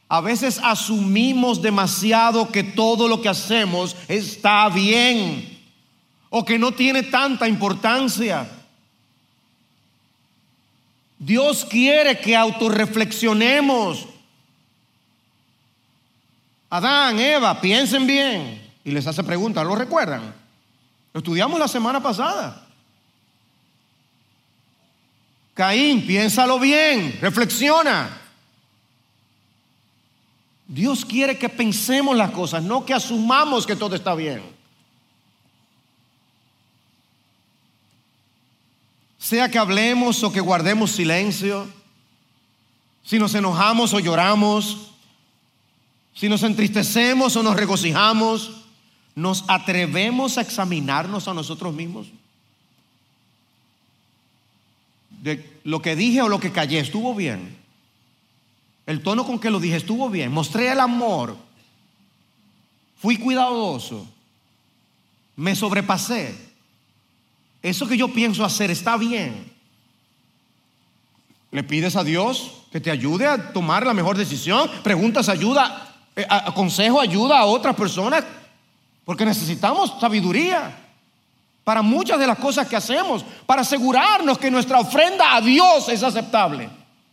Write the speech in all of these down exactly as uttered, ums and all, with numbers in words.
A veces asumimos demasiado que todo lo que hacemos está bien o que no tiene tanta importancia. Dios quiere que autorreflexionemos. Adán, Eva, piensen bien. Y les hace preguntas, ¿lo recuerdan? Lo estudiamos la semana pasada. Caín, piénsalo bien, reflexiona. Dios quiere que pensemos las cosas, no que asumamos que todo está bien. Sea que hablemos o que guardemos silencio, si nos enojamos o lloramos, si nos entristecemos o nos regocijamos, ¿nos atrevemos a examinarnos a nosotros mismos? De lo que dije o lo que callé, ¿estuvo bien? El tono con que lo dije, ¿estuvo bien? Mostré el amor, fui cuidadoso, me sobrepasé. Eso que yo pienso hacer está bien. Le pides a Dios que te ayude a tomar la mejor decisión. Preguntas ayuda, eh, consejo, ayuda a otras personas, porque necesitamos sabiduría para muchas de las cosas que hacemos, para asegurarnos que nuestra ofrenda a Dios es aceptable.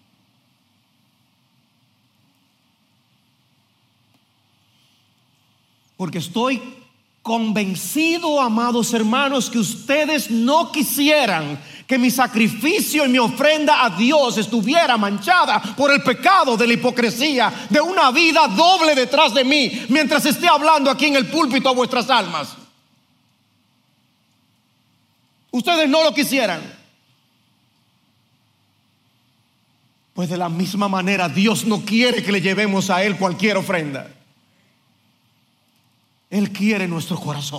Porque estoy convencido, amados hermanos, que ustedes no quisieran que mi sacrificio y mi ofrenda a Dios estuviera manchada por el pecado de la hipocresía de una vida doble detrás de mí, mientras esté hablando aquí en el púlpito a vuestras almas. Ustedes no lo quisieran. Pues de la misma manera Dios no quiere que le llevemos a Él cualquier ofrenda. Él quiere nuestro corazón.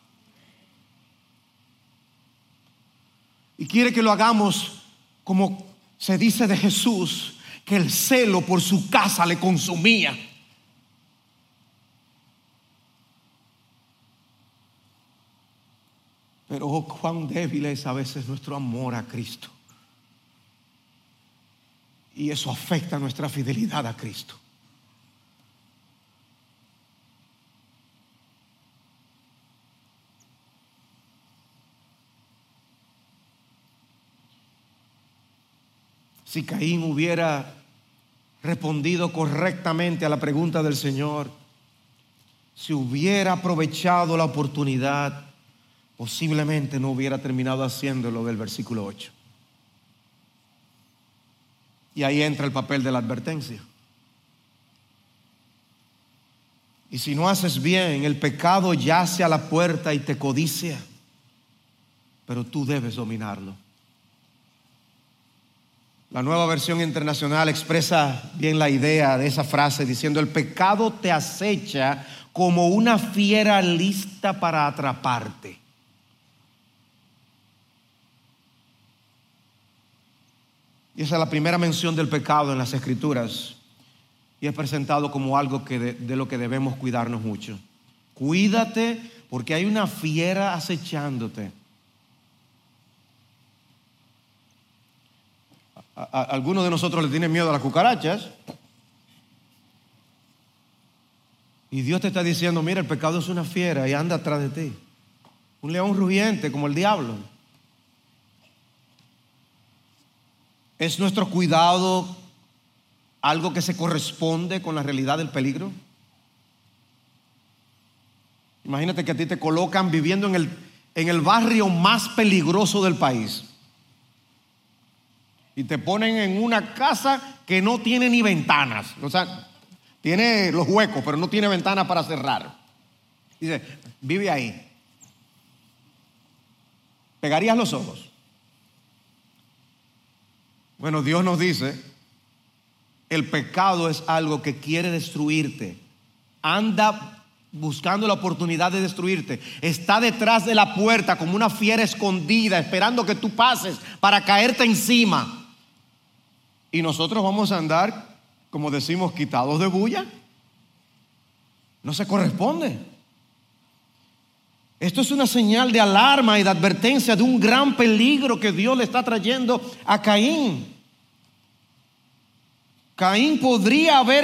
Y quiere que lo hagamos como se dice de Jesús, que el celo por su casa le consumía. Pero oh, cuán débil es a veces nuestro amor a Cristo. Y eso afecta nuestra fidelidad a Cristo. Si Caín hubiera respondido correctamente a la pregunta del Señor, si hubiera aprovechado la oportunidad, posiblemente no hubiera terminado haciéndolo del versículo ocho. Y ahí entra el papel de la advertencia. Y si no haces bien, el pecado yace a la puerta y te codicia, pero tú debes dominarlo. La Nueva Versión Internacional expresa bien la idea de esa frase diciendo: el pecado te acecha como una fiera lista para atraparte. Y esa es la primera mención del pecado en las Escrituras, y es presentado como algo que de, de lo que debemos cuidarnos mucho. Cuídate, porque hay una fiera acechándote. A, a, algunos de nosotros le tienen miedo a las cucarachas, y Dios te está diciendo: mira, el pecado es una fiera y anda atrás de ti, un león rugiente como el diablo. ¿Es nuestro cuidado algo que se corresponde con la realidad del peligro? Imagínate que a ti te colocan viviendo en el, en el barrio más peligroso del país y te ponen en una casa que no tiene ni ventanas. O sea, tiene los huecos, pero no tiene ventanas para cerrar. Dice: vive ahí. ¿Pegarías los ojos? Bueno, Dios nos dice: el pecado es algo que quiere destruirte. Anda buscando la oportunidad de destruirte. Está detrás de la puerta como una fiera escondida, esperando que tú pases para caerte encima. Y nosotros vamos a andar, como decimos, quitados de bulla. No se corresponde. Esto es una señal de alarma y de advertencia de un gran peligro que Dios le está trayendo a Caín. Caín podría haber